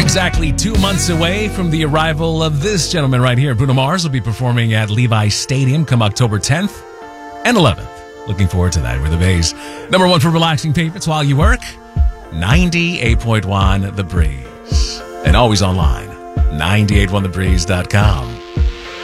Exactly 2 months away from the arrival of this gentleman right here. Bruno Mars will be performing at Levi's Stadium come October 10th and 11th. Looking forward to that. We're the Bay's number one for relaxing payments while you work. 98.1 The Breeze. And always online. 981thebreeze.com.